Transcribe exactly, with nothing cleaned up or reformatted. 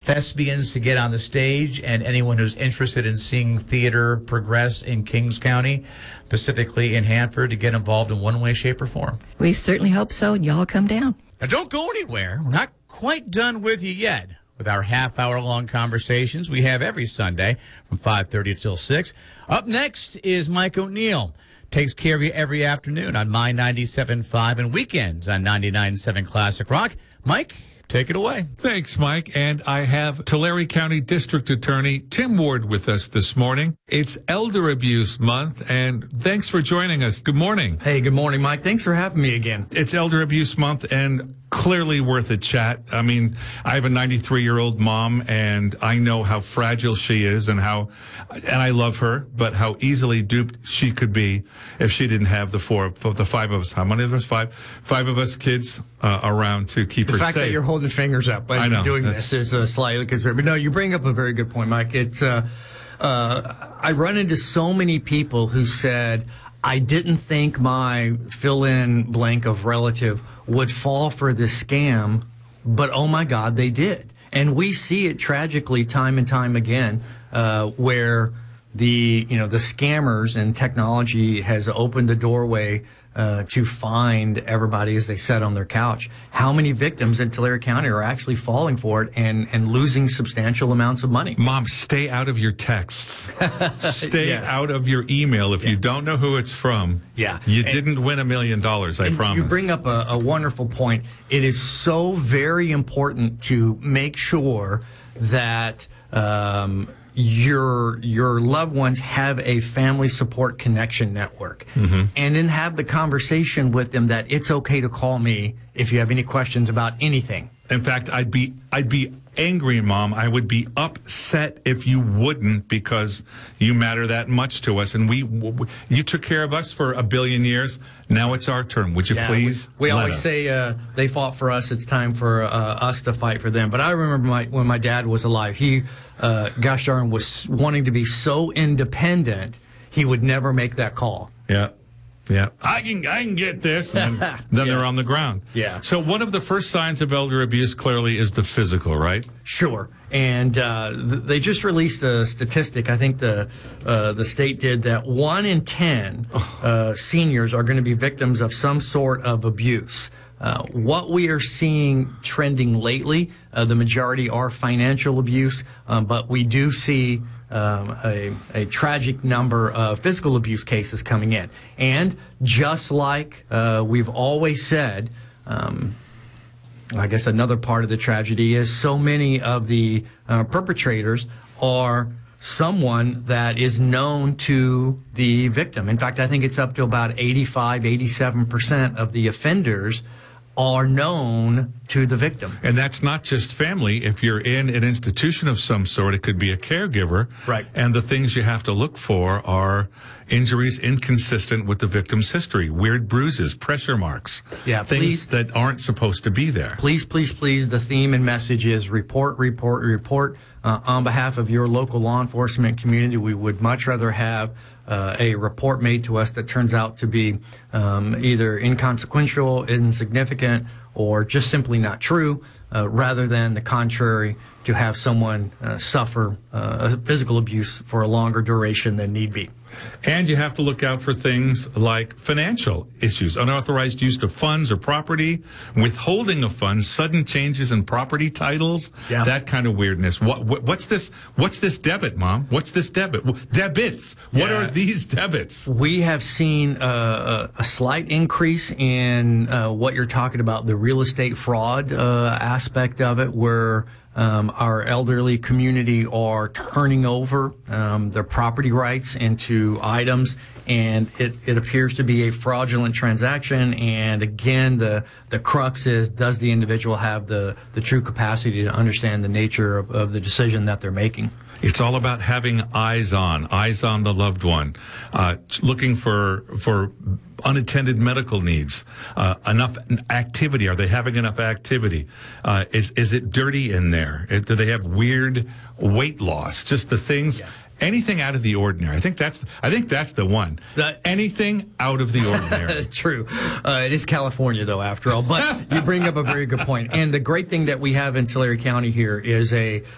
thespians to get on the stage, and anyone who's interested in seeing theater progress in Kings County, specifically in Hanford, to get involved in one way, shape, or form. We certainly hope so, and y'all come down. Now, don't go anywhere. We're not quite done with you yet. With our half-hour-long conversations we have every Sunday from five thirty till six. Up next is Mike O'Neill. Takes care of you every afternoon on My ninety-seven point five and weekends on ninety-nine point seven Classic Rock. Mike, take it away. Thanks, Mike. And I have Tulare County District Attorney Tim Ward with us this morning. It's Elder Abuse Month, and thanks for joining us. Good morning. Hey, good morning, Mike. Thanks for having me again. It's Elder Abuse Month, and clearly worth a chat. I mean, I have a ninety-three-year-old mom, and I know how fragile she is and how, and I love her, but how easily duped she could be if she didn't have the four, the five of us. How many of us? Five, five of us kids uh, around to keep the her safe. The fact that you're holding fingers up I as know, you're doing that's... this is uh, slightly concerned. But no, you bring up a very good point, Mike. It's uh, uh, I run into so many people who said, I didn't think my fill-in blank of relative would fall for this scam, but oh my God, they did. And we see it tragically time and time again, uh, where the, you know, the scammers and technology has opened the doorway uh, to find everybody as they sat on their couch. How many victims in Tulare County are actually falling for it and, and losing substantial amounts of money? Mom, stay out of your texts. Stay Yes. out of your email. If Yeah. you don't know who it's from, Yeah. you And- didn't win a million dollars, I And promise. You bring up a, a wonderful point. It is so very important to make sure that um, your your loved ones have a family support connection network, mm-hmm. and then have the conversation with them that it's okay to call me if you have any questions about anything. In fact, I'd be I'd be angry, Mom. I would be upset if you wouldn't, because you matter that much to us, and we, we you took care of us for a billion years. Now it's our turn. Would you Yeah, please? We, we let always us? say uh, they fought for us. It's time for uh, us to fight for them. But I remember my, when my dad was alive, he, uh, gosh darn, was wanting to be so independent, he would never make that call. Yeah. Yeah, I can I can get this, and then, then Yeah. they're on the ground. Yeah. So one of the first signs of elder abuse clearly is the physical, right? Sure. And uh, th- they just released a statistic. I think the uh, the state did that one in ten uh, seniors are going to be victims of some sort of abuse. Uh, what we are seeing trending lately, uh, the majority are financial abuse, um, but we do see um, a, a tragic number of physical abuse cases coming in. And just like uh, we've always said, um, I guess another part of the tragedy is so many of the uh, perpetrators are someone that is known to the victim. In fact, I think it's up to about eighty-five, eighty-seven percent of the offenders are known to the victim. And that's not just family. If you're in an institution of some sort, it could be a caregiver. Right. And the things you have to look for are injuries inconsistent with the victim's history, weird bruises, pressure marks, Yeah, things please. that aren't supposed to be there. Please, please, please, the theme and message is report, report, report. Uh, on behalf of your local law enforcement community, we would much rather have uh, a report made to us that turns out to be um, either inconsequential, insignificant, or just simply not true, uh, rather than the contrary, to have someone uh, suffer uh, physical abuse for a longer duration than need be. And you have to look out for things like financial issues, unauthorized use of funds or property, withholding of funds, sudden changes in property titles, Yeah. that kind of weirdness. What, what, what's this? What's this debit, Mom? What's this debit? Debits. What Yeah. are these debits? We have seen uh, a, a slight increase in uh, what you're talking about, the real estate fraud uh, aspect of it, where um, our elderly community are turning over um, their property rights into items, and it, it appears to be a fraudulent transaction. And again, the the crux is, does the individual have the, the true capacity to understand the nature of, of the decision that they're making? It's all about having eyes on, eyes on the loved one, uh, looking for for unattended medical needs, uh, enough activity. Are they having enough activity? Uh, is is it dirty in there? Do they have weird weight loss? Just the things. Yeah. Anything out of the ordinary. I think that's. I think that's the one. That, Anything out of the ordinary. True. Uh, it is California, though, after all. But you bring up a very good point. And the great thing that we have in Tulare County here is a